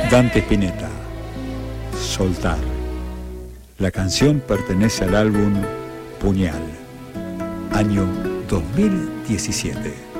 Dante Spinetta, Soltar. La canción pertenece al álbum Puñal, año 2017.